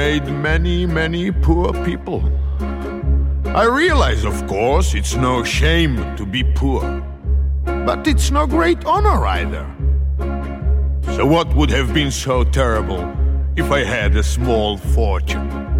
made many, many poor people. I realize, of course, it's no shame to be poor, but it's no great honor either. So what would have been so terrible if I had a small fortune?